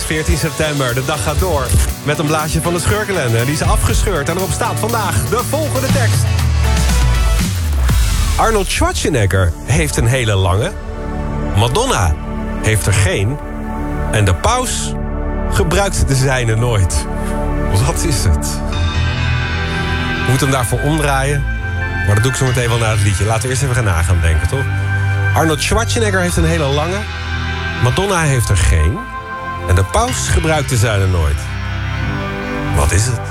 14 september. De dag gaat door met een blaadje van de scheurkalender. Die is afgescheurd en erop staat vandaag de volgende tekst. Arnold Schwarzenegger heeft een hele lange. Madonna heeft er geen. En de paus gebruikt de zijne nooit. Wat is het? We moeten hem daarvoor omdraaien. Maar dat doe ik zo meteen wel na het liedje. Laten we eerst even gaan nagaan denken, toch? Arnold Schwarzenegger heeft een hele lange. Madonna heeft er geen. En de paus gebruikt de zijne nooit. Wat is het?